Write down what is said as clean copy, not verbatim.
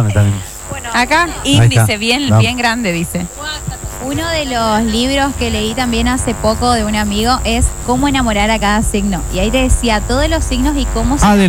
También. Acá, Ahí índice, está. bien, Vamos. bien grande, dice. Uno de los libros que leí también hace poco de un amigo es Cómo enamorar a cada signo. Y ahí te decía todos los signos y cómo se Ah, de